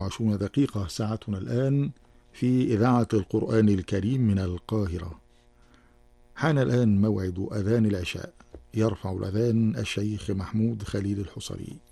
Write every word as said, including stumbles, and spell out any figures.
وعشرون دقيقة ساعتنا الآن في إذاعة القرآن الكريم من القاهرة. حان الآن موعد أذان العشاء، يرفع الأذان الشيخ محمود خليل الحصري.